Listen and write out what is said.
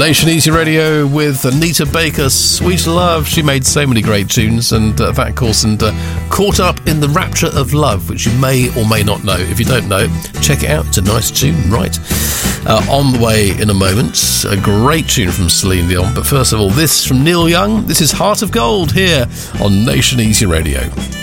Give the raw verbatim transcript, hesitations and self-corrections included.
Nation Easy Radio with Anita Baker, Sweet Love. She made so many great tunes, and uh, that, of course, and uh, Caught Up in the Rapture of Love, which you may or may not know. If you don't know, check it out. It's a nice tune, right? Uh, on the way in a moment, a great tune from Celine Dion. But first of all, this from Neil Young. This is Heart of Gold here on Nation Easy Radio.